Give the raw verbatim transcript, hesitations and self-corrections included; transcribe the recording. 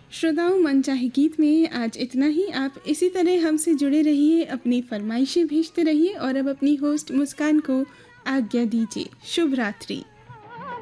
श्रोताओं, मनचाहे गीत में आज इतना ही। आप इसी तरह हमसे जुड़े रहिए, अपनी फरमाइशें भेजते रहिए और अब अपनी होस्ट मुस्कान को आज्ञा दीजिए। शुभ रात्रि।